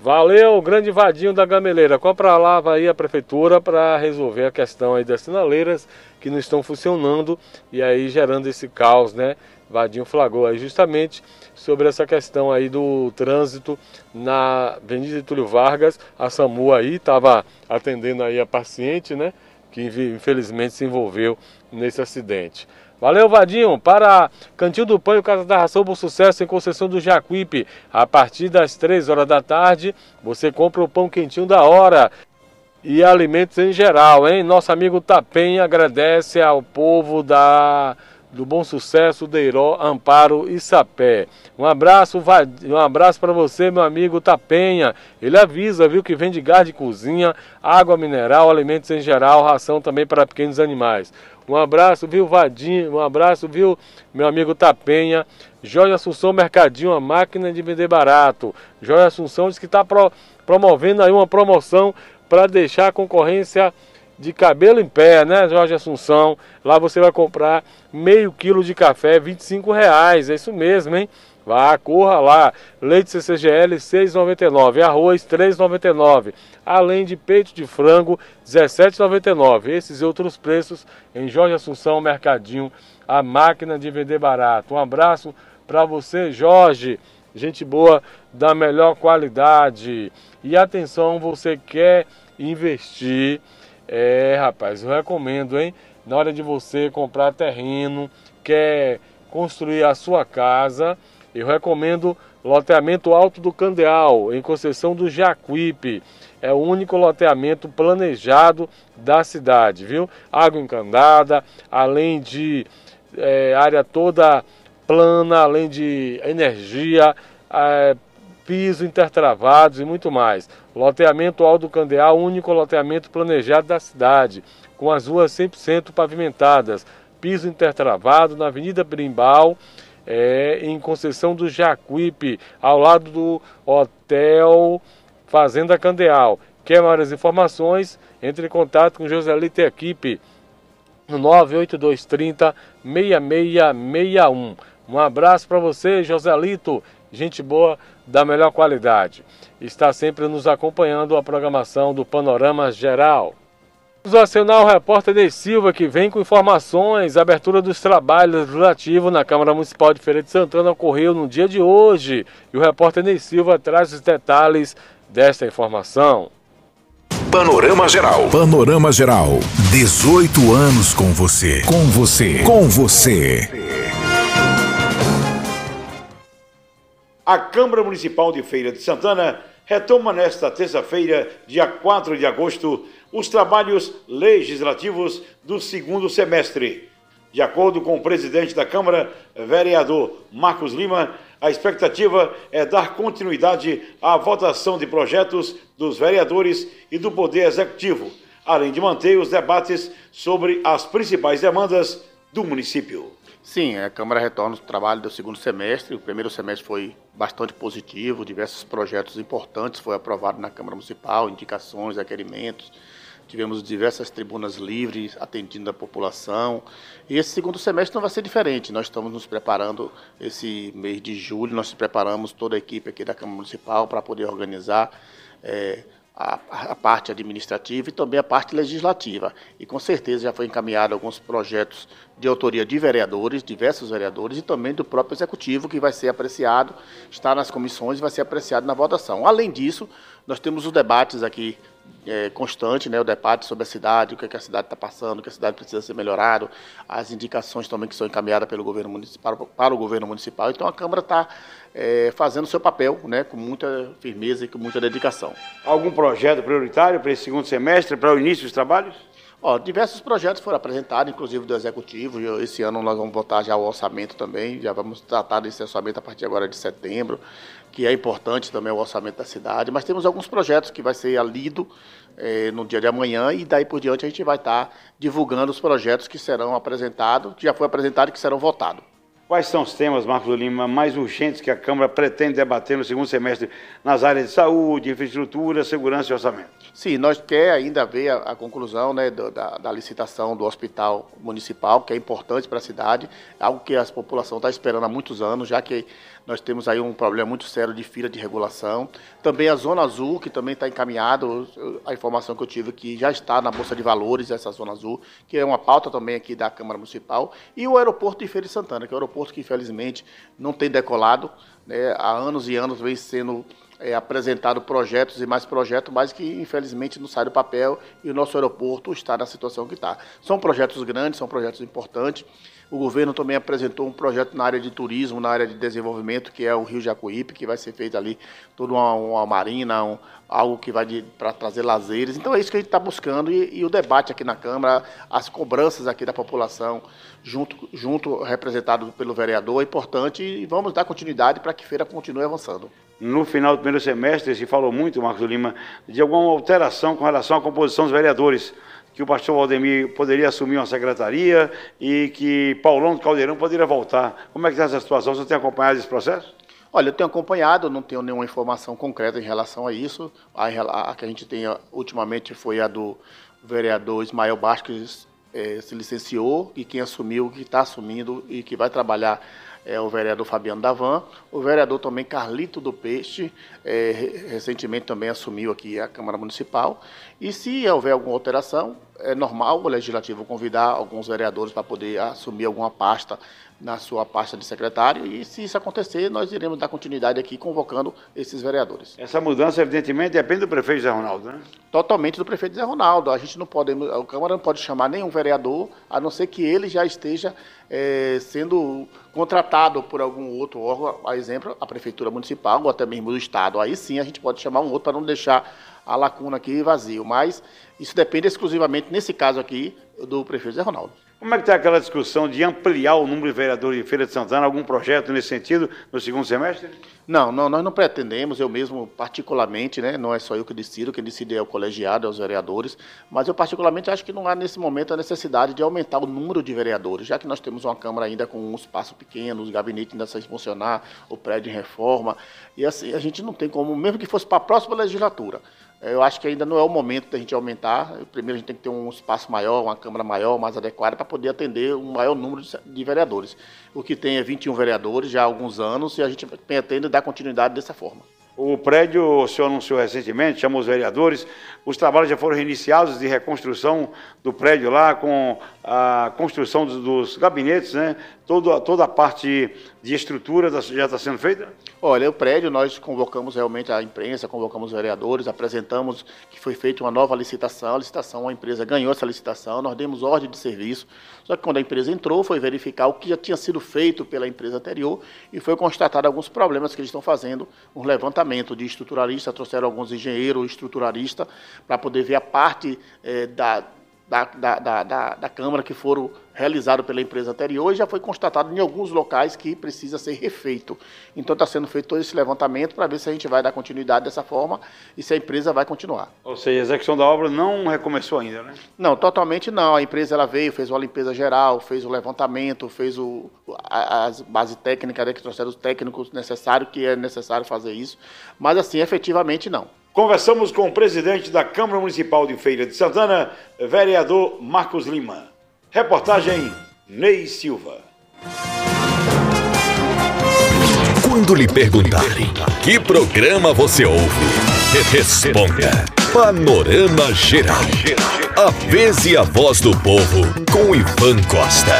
Valeu, grande Vadinho da Gameleira. Compra lá aí a prefeitura para resolver a questão aí das sinaleiras que não estão funcionando e aí gerando esse caos, né? Vadinho flagrou aí justamente sobre essa questão aí do trânsito na Avenida Getúlio Vargas. A SAMU aí estava atendendo aí a paciente, né? Que infelizmente se envolveu nesse acidente. Valeu, Vadinho. Para Cantinho do Pão e Casa da Ração, bom sucesso em Conceição do Jacuípe. A partir das 3 horas da tarde, você compra o pão quentinho da hora. E alimentos em geral, hein? Nosso amigo Tapenha agradece ao povo do Bom Sucesso, Deiró, Amparo e Sapé. Um abraço para você, meu amigo Tapenha. Ele avisa, viu, que vende gás de cozinha, água mineral, alimentos em geral, ração também para pequenos animais. Um abraço, viu, Vadinho? Um abraço, viu, meu amigo Tapenha. Jorge Assunção Mercadinho, a máquina de vender barato. Jorge Assunção diz que está promovendo aí uma promoção para deixar a concorrência de cabelo em pé, né, Jorge Assunção? Lá você vai comprar meio quilo de café, R$25. É isso mesmo, hein? Vá, corra lá. Leite CCGL, R$ 6,99. Arroz, R$ 3,99. Além de peito de frango, R$ 17,99. Esses e outros preços em Jorge Assunção Mercadinho, a máquina de vender barato. Um abraço para você, Jorge. Gente boa, da melhor qualidade. E atenção, você quer investir? Rapaz, eu recomendo, hein? Na hora de você comprar terreno, quer construir a sua casa, eu recomendo loteamento Alto do Candeal, em Conceição do Jacuípe. É o único loteamento planejado da cidade, viu? Água encanada, além de área toda plana, além de energia, piso intertravados e muito mais. Loteamento Alto do Candeal, único loteamento planejado da cidade, com as ruas 100% pavimentadas, piso intertravado na Avenida Brimbal, em Conceição do Jacuípe, ao lado do Hotel Fazenda Candeal. Quer maiores informações? Entre em contato com Joselito e equipe no 98230 6661. Um abraço para você, Joselito, gente boa da melhor qualidade. Está sempre nos acompanhando a programação do Panorama Geral. Vamos acionar o repórter Ney Silva, que vem com informações. A abertura dos trabalhos legislativos na Câmara Municipal de Feira de Santana ocorreu no dia de hoje. E o repórter Ney Silva traz os detalhes desta informação. Panorama Geral. Panorama Geral. 18 anos com você. Com você. Com você. A Câmara Municipal de Feira de Santana retoma nesta terça-feira, dia 4 de agosto, os trabalhos legislativos do segundo semestre. De acordo com o presidente da Câmara, vereador Marcos Lima, a expectativa é dar continuidade à votação de projetos dos vereadores e do Poder Executivo, além de manter os debates sobre as principais demandas do município. Sim, a Câmara retorna o trabalho do segundo semestre. O primeiro semestre foi bastante positivo, diversos projetos importantes foram aprovados na Câmara Municipal, indicações, requerimentos. Tivemos diversas tribunas livres atendendo a população. E esse segundo semestre não vai ser diferente. Nós estamos nos preparando, esse mês de julho, nós nos preparamos toda a equipe aqui da Câmara Municipal para poder organizar a parte administrativa e também a parte legislativa. E com certeza já foi encaminhado alguns projetos de autoria de vereadores, diversos vereadores, e também do próprio executivo, que vai ser apreciado, está nas comissões e vai ser apreciado na votação. Além disso, nós temos os debates aqui constantes, né, o debate sobre a cidade, o que a cidade está passando, o que a cidade precisa ser melhorado, as indicações também que são encaminhadas pelo governo municipal, para o governo municipal. Então a Câmara está fazendo o seu papel, né, com muita firmeza e com muita dedicação. Algum projeto prioritário para esse segundo semestre, para o início dos trabalhos? Diversos projetos foram apresentados, inclusive do Executivo. Esse ano nós vamos votar já o orçamento também, já vamos tratar desse orçamento a partir agora de setembro, que é importante também o orçamento da cidade, mas temos alguns projetos que vai ser lido no dia de amanhã e daí por diante a gente vai estar divulgando os projetos que serão apresentados, que já foi apresentado e que serão votados. Quais são os temas, Marcos Lima, mais urgentes que a Câmara pretende debater no segundo semestre nas áreas de saúde, infraestrutura, segurança e orçamento? Sim, nós queremos ainda ver a conclusão, né, da licitação do hospital municipal, que é importante para a cidade, algo que a população está esperando há muitos anos, já que Nós temos aí um problema muito sério de fila de regulação. Também a Zona Azul, que também está encaminhado, a informação que eu tive que já está na Bolsa de Valores, essa Zona Azul, que é uma pauta também aqui da Câmara Municipal, e o aeroporto de Feira de Santana, que é um aeroporto que infelizmente não tem decolado, né? Há anos e anos vem sendo apresentado projetos e mais projetos, mas que infelizmente não sai do papel e o nosso aeroporto está na situação que está. São projetos grandes, são projetos importantes. O governo também apresentou um projeto na área de turismo, na área de desenvolvimento, que é o Rio Jacuípe, que vai ser feito ali toda uma marina, algo que vai para trazer lazeres. Então é isso que a gente está buscando e o debate aqui na Câmara, as cobranças aqui da população, junto representado pelo vereador, é importante e vamos dar continuidade para que a feira continue avançando. No final do primeiro semestre, se falou muito, Marcos Lima, de alguma alteração com relação à composição dos vereadores, que o pastor Valdemir poderia assumir uma secretaria e que Paulão do Caldeirão poderia voltar. Como é que está essa situação? Você tem acompanhado esse processo? Olha, eu tenho acompanhado, não tenho nenhuma informação concreta em relação a isso. A que a gente tem ultimamente foi a do vereador Ismael Basques, se licenciou, e quem assumiu, que está assumindo e que vai trabalhar é o vereador Fabiano Davan. O vereador também Carlito do Peixe, recentemente também assumiu aqui a Câmara Municipal. E se houver alguma alteração, é normal o Legislativo convidar alguns vereadores para poder assumir alguma pasta na sua pasta de secretário, e se isso acontecer, nós iremos dar continuidade aqui convocando esses vereadores. Essa mudança, evidentemente, depende do prefeito Zé Ronaldo, né? Totalmente do prefeito Zé Ronaldo. A gente não pode, a Câmara não pode chamar nenhum vereador, a não ser que ele já esteja sendo contratado por algum outro órgão, a exemplo, a Prefeitura Municipal ou até mesmo do Estado. Aí sim a gente pode chamar um outro para não deixar a lacuna aqui vazio, mas isso depende exclusivamente, nesse caso aqui, do prefeito Zé Ronaldo. Como é que está aquela discussão de ampliar o número de vereadores de Feira de Santana? Algum projeto nesse sentido no segundo semestre? Não, nós não pretendemos, eu mesmo particularmente, né, não é só eu que decido, quem decide é o colegiado, é os vereadores, mas eu particularmente acho que não há nesse momento a necessidade de aumentar o número de vereadores, já que nós temos uma Câmara ainda com um espaço pequeno, os gabinetes ainda sem funcionar, o prédio em reforma, e assim, a gente não tem como, mesmo que fosse para a próxima legislatura, eu acho que ainda não é o momento da gente aumentar. Primeiro a gente tem que ter um espaço maior, uma Câmara maior, mais adequada, para poder atender um maior número de vereadores. O que tem é 21 vereadores já há alguns anos e a gente pretende dar continuidade dessa forma. O prédio, o senhor anunciou recentemente, chamou os vereadores, os trabalhos já foram reiniciados de reconstrução do prédio lá, com a construção dos gabinetes, né? Toda a parte de estrutura já está sendo feita? Olha, o prédio nós convocamos realmente a imprensa, convocamos os vereadores, apresentamos que foi feita uma nova licitação, a empresa ganhou essa licitação, nós demos ordem de serviço, só que quando a empresa entrou foi verificar o que já tinha sido feito pela empresa anterior e foi constatado alguns problemas que eles estão fazendo, um levantamento de estruturalista, trouxeram alguns engenheiros estruturalistas para poder ver a parte da Câmara que foram realizados pela empresa anterior e já foi constatado em alguns locais que precisa ser refeito. Então está sendo feito todo esse levantamento para ver se a gente vai dar continuidade dessa forma e se a empresa vai continuar. Ou seja, a execução da obra não recomeçou ainda, né? Não, totalmente não. A empresa ela veio, fez uma limpeza geral, fez o levantamento, fez as bases técnicas, né, que trouxeram os técnicos necessários, que é necessário fazer isso, mas assim, efetivamente não. Conversamos com o presidente da Câmara Municipal de Feira de Santana, vereador Marcos Lima. Reportagem Ney Silva. Quando lhe perguntarem que programa você ouve, responda Panorama Geral. A vez e a voz do povo com Ivan Costa.